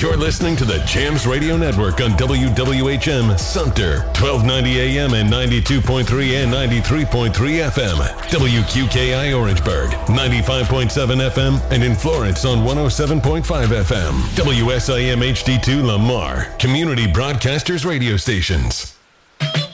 You're listening to the Jams Radio Network on WWHM Sumter, 1290 AM and 92.3 and 93.3 FM. WQKI Orangeburg, 95.7 FM, and in Florence on 107.5 FM. WSIM HD2 Lamar, Community Broadcasters Radio Stations.